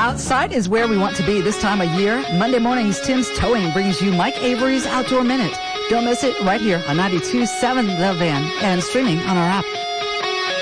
Outside is where we want to be this time of year. Monday mornings, Tim's Towing brings you Mike Avery's Outdoor Minute. Don't miss it right here on 92.7 The Van and streaming on our app.